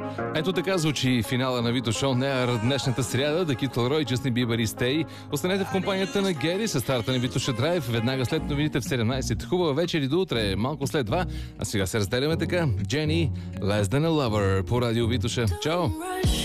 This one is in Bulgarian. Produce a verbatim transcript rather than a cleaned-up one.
Ето така звучи финала на Вито Шоу Неар днешната сряда. The Kid Laroi, Justin Bieber и Stay. Останете в компанията на Гери с старта на Витоша Драйв веднага след новините в седемнайсет. Хубава вечер и до утре, малко след два. А сега се разделяме така. Jenny, Less Than a Lover по радио Витоша. Чао!